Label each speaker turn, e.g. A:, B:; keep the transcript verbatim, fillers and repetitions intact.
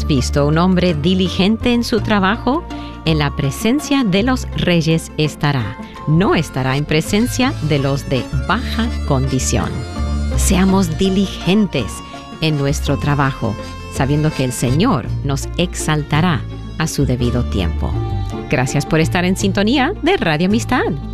A: has visto un hombre diligente en su trabajo? En la presencia de los reyes estará. No estará en presencia de los de baja condición. Seamos diligentes en nuestro trabajo, sabiendo que el Señor nos exaltará a su debido tiempo. Gracias por estar en sintonía de Radio Amistad.